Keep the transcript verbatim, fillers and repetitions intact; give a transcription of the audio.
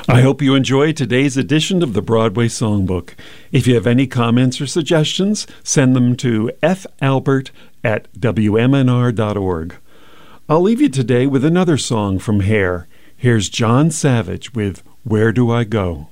I hope you enjoyed today's edition of the Broadway Songbook. If you have any comments or suggestions, send them to falbert at w m n r dot org. I'll leave you today with another song from Hair. Here's John Savage with Where Do I Go?